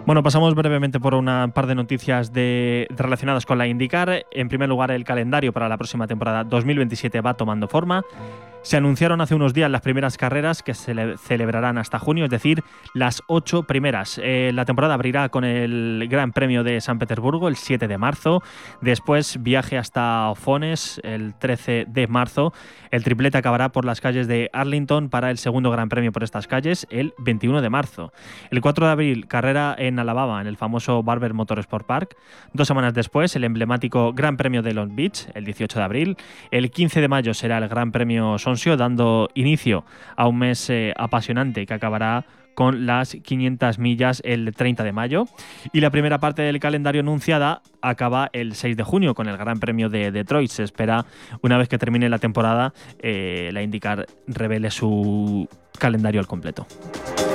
Bueno, pasamos brevemente por una par de noticias relacionadas con la IndyCar. En primer lugar, el calendario para la próxima temporada 2027 va tomando forma. Se anunciaron hace unos días las primeras carreras que se celebrarán hasta junio, es decir, las 8 primeras. La temporada abrirá con el Gran Premio de San Petersburgo el 7 de marzo. Después viaje hasta Ofones el 13 de marzo. El triplete acabará por las calles de Arlington para el segundo Gran Premio por estas calles el 21 de marzo. El 4 de abril, carrera en Alabama, en el famoso Barber Motorsport Park. 2 semanas después, el emblemático Gran Premio de Long Beach, el 18 de abril. El 15 de mayo será el Gran Premio Sonsio, dando inicio a un mes apasionante que acabará con las 500 millas el 30 de mayo. Y la primera parte del calendario anunciada acaba el 6 de junio con el Gran Premio de Detroit. Se espera, una vez que termine la temporada, la IndyCar revele su calendario al completo.